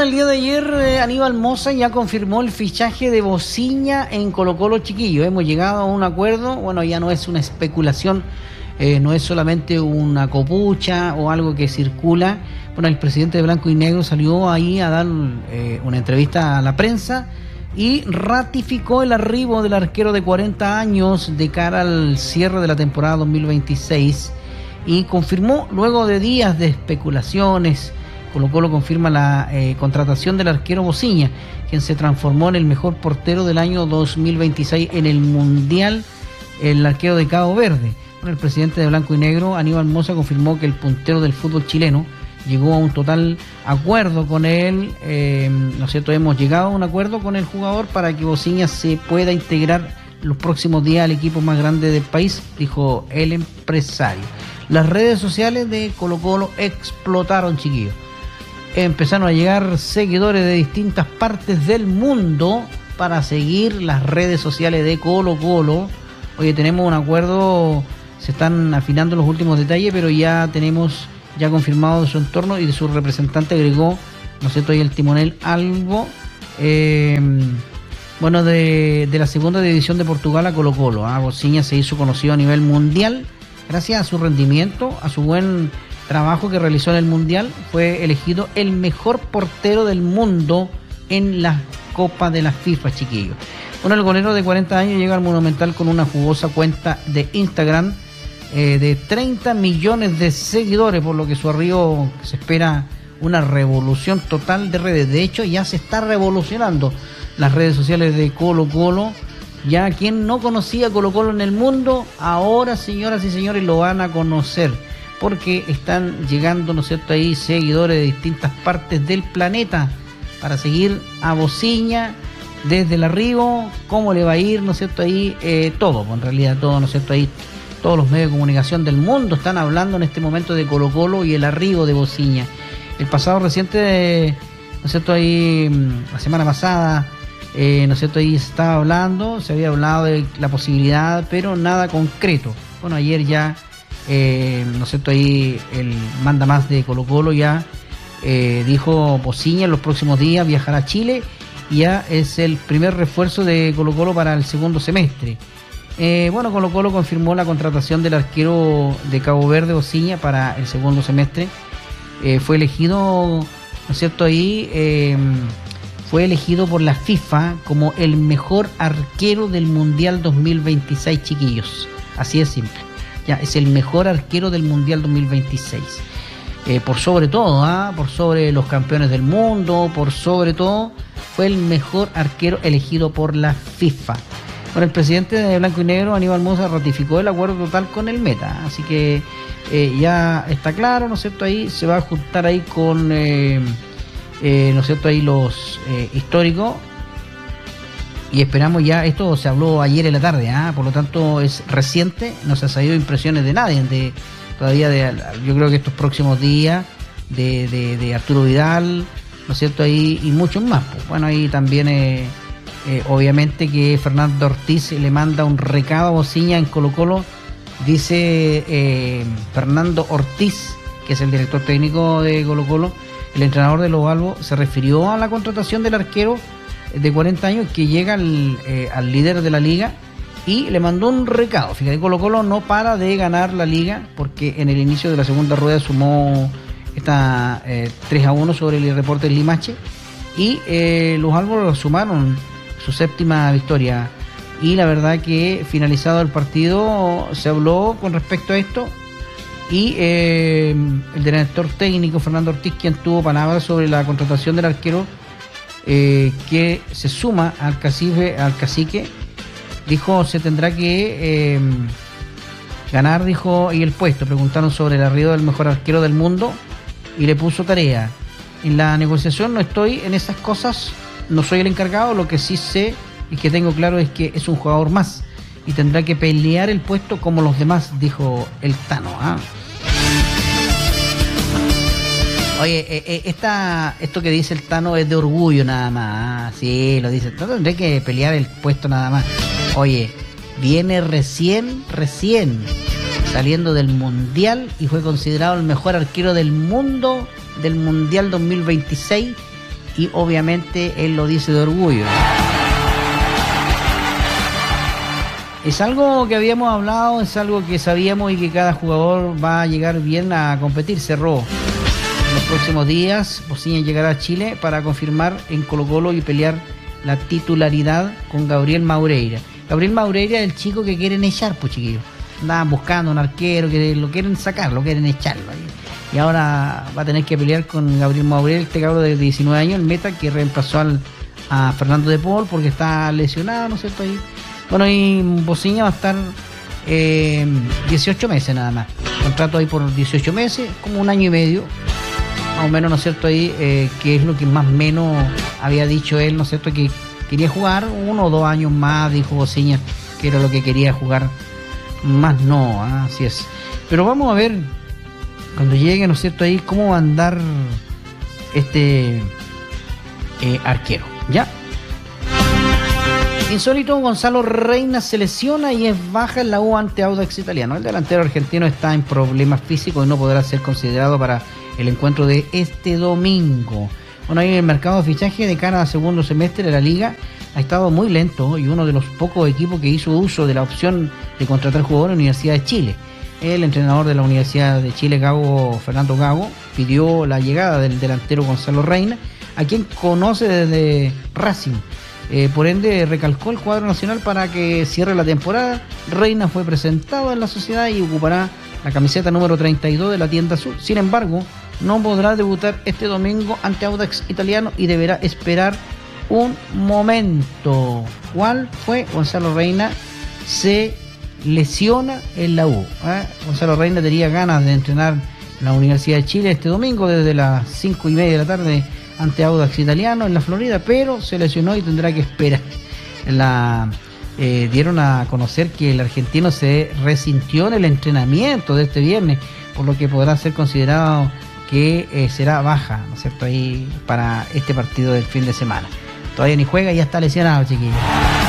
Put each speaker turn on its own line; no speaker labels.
Bueno, el día de ayer Aníbal Mosa ya confirmó el fichaje de Bociña en Colo-Colo, chiquillo. Hemos llegado a un acuerdo, bueno, ya no es una especulación, no es solamente una copucha o algo que circula. Bueno, el presidente de Blanco y Negro salió ahí a dar una entrevista a la prensa y ratificó el arribo del arquero de 40 años de cara al cierre de la temporada 2026 y confirmó, luego de días de especulaciones, Colo-Colo confirma la contratación del arquero Bociña, quien se transformó en el mejor portero del año 2026 en el Mundial, el arquero de Cabo Verde. Bueno, el presidente de Blanco y Negro, Aníbal Mosa, confirmó que el puntero del fútbol chileno llegó a un total acuerdo con él, ¿no es cierto? Hemos llegado a un acuerdo con el jugador para que Bociña se pueda integrar los próximos días al equipo más grande del país, dijo el empresario. Las redes sociales de Colo-Colo explotaron, chiquillos. Empezaron a llegar seguidores de distintas partes del mundo para seguir las redes sociales de Colo-Colo. Oye, tenemos un acuerdo, se están afinando los últimos detalles, pero ya tenemos confirmado de su entorno y de su representante agregó, ¿no es cierto?, ahí el timonel Albo, bueno, de la segunda división de Portugal a Colo-Colo. Bociña se hizo conocido a nivel mundial gracias a su rendimiento, a su buen trabajo que realizó en el Mundial. Fue elegido el mejor portero del mundo en la Copa de la FIFA, chiquillos. Bueno, el golero de 40 años llega al Monumental con una jugosa cuenta de Instagram de 30 millones de seguidores, por lo que su arribo se espera una revolución total de redes. De hecho, ya se está revolucionando las redes sociales de Colo-Colo. Ya quien no conocía Colo-Colo en el mundo, ahora, señoras y señores, lo van a conocer, porque están llegando, ¿no es cierto?, ahí seguidores de distintas partes del planeta para seguir a Bociña desde el arribo, cómo le va a ir, ¿no es cierto?, ahí todo, en realidad todo, ¿no es cierto?, ahí todos los medios de comunicación del mundo están hablando en este momento de Colo-Colo y el arribo de Bociña. El pasado reciente, ¿no es cierto?, ahí la semana pasada, ¿no es cierto?, ahí se había hablado de la posibilidad, pero nada concreto. Bueno, ayer ya, ¿no es cierto?, ahí el manda más de Colo-Colo ya dijo Bociña en los próximos días viajará a Chile y ya es el primer refuerzo de Colo-Colo para el segundo semestre. Bueno, Colo-Colo confirmó la contratación del arquero de Cabo Verde, Bociña, para el segundo semestre. Fue elegido, ¿no es cierto?, ahí fue elegido por la FIFA como el mejor arquero del Mundial 2026, chiquillos. Así de simple. Ya, es el mejor arquero del Mundial 2026. Por sobre todo, por sobre los campeones del mundo, por sobre todo, fue el mejor arquero elegido por la FIFA. Bueno, el presidente de Blanco y Negro, Aníbal Mosa, ratificó el acuerdo total con el Meta, así que ya está claro, ¿no es cierto? Ahí se va a juntar ahí con, ¿no es cierto?, ahí los históricos, y esperamos ya, esto se habló ayer en la tarde, por lo tanto es reciente, no se han salido impresiones de nadie, yo creo que estos próximos días, de Arturo Vidal, ¿no es cierto?, ahí y muchos más, pues. Bueno, ahí también obviamente que Fernando Ortiz le manda un recado a Bociña en Colo-Colo. Dice Fernando Ortiz, que es el director técnico de Colo-Colo, el entrenador de los Albos, se refirió a la contratación del arquero de 40 años que llega al líder de la liga y le mandó un recado. Fíjate, Colo-Colo no para de ganar la liga porque en el inicio de la segunda rueda sumó esta 3-1 sobre el Deportes Limache y los Albos sumaron su séptima victoria. Y la verdad que finalizado el partido se habló con respecto a esto y el director técnico Fernando Ortiz, quien tuvo palabras sobre la contratación del arquero que se suma al cacique, dijo se tendrá que ganar, dijo, y el puesto. Preguntaron sobre el arribo del mejor arquero del mundo y le puso tarea. En la negociación no estoy en esas cosas, no soy el encargado, lo que sí sé y que tengo claro es que es un jugador más y tendrá que pelear el puesto como los demás, dijo el Tano. Oye, esto que dice el Tano es de orgullo nada más. Sí, lo dice. No tendré que pelear el puesto nada más. Oye, viene recién saliendo del Mundial y fue considerado el mejor arquero del mundo del Mundial 2026 y obviamente él lo dice de orgullo. Es algo que habíamos hablado, es algo que sabíamos y que cada jugador va a llegar bien a competir. Cerró. En los próximos días, Bociña llegará a Chile para confirmar en Colo-Colo y pelear la titularidad con Gabriel Maureira. Gabriel Maureira es el chico que quieren echar, pues chiquillos. Andaban buscando un arquero, que lo quieren sacar, lo quieren echarlo. Y ahora va a tener que pelear con Gabriel Maureira, este cabrón de 19 años, el meta que reemplazó a Fernando de Paul porque está lesionado, ¿no es cierto? Ahí. Bueno, y Bociña va a estar 18 meses nada más. Contrato ahí por 18 meses, como un año y medio, más o menos, ¿no es cierto? Ahí, que es lo que más o menos había dicho él, ¿no es cierto? Que quería jugar 1 o 2 años más, dijo Bociña, que era lo que quería jugar. Más no, así es. Pero vamos a ver, cuando llegue, ¿no es cierto? Ahí, cómo va a andar este arquero, ¿ya? Insólito, Gonzalo Reina se lesiona y es baja en la U ante Audax Italiano. El delantero argentino está en problemas físicos y no podrá ser considerado para el encuentro de este domingo. Bueno, ahí el mercado de fichaje de cara al segundo semestre de la liga ha estado muy lento y uno de los pocos equipos que hizo uso de la opción de contratar jugadores en la Universidad de Chile. El entrenador de la Universidad de Chile, Fernando Gago, pidió la llegada del delantero Gonzalo Reina, a quien conoce desde Racing. Por ende, recalcó el cuadro nacional para que cierre la temporada. Reina fue presentado en la sociedad y ocupará la camiseta número 32 de la tienda azul. Sin embargo, no podrá debutar este domingo ante Audax Italiano y deberá esperar un momento. ¿Cuál fue? Gonzalo Reina se lesiona en la U. Gonzalo Reina tenía ganas de entrenar en la Universidad de Chile este domingo desde las 5:30 de la tarde ante Audax Italiano en la Florida, pero se lesionó y tendrá que esperar. Dieron a conocer que el argentino se resintió en el entrenamiento de este viernes, por lo que podrá ser considerado que será baja, ¿no es cierto?, ahí para este partido del fin de semana. Todavía ni juega y ya está lesionado, chiquillos.